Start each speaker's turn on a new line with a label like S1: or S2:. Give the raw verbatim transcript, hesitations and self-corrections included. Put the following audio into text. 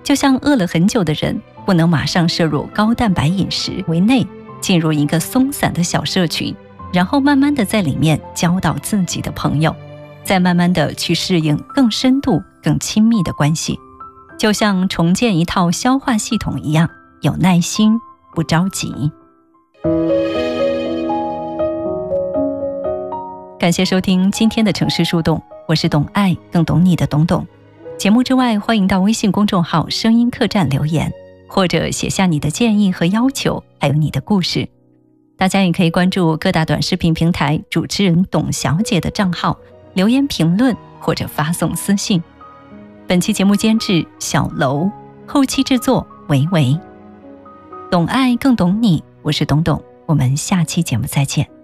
S1: 就像饿了很久的人，不能马上摄入高蛋白饮食为内，进入一个松散的小社群，然后慢慢的在里面交到自己的朋友，再慢慢的去适应更深度、更亲密的关系。就像重建一套消化系统一样，有耐心，不着急。感谢收听今天的城市树洞，我是懂爱更懂你的董董。节目之外，欢迎到微信公众号声音客栈留言，或者写下你的建议和要求，还有你的故事。大家也可以关注各大短视频平台主持人董小姐的账号，留言评论或者发送私信。本期节目监制小楼，后期制作维维。懂爱更懂你，我是董董，我们下期节目再见。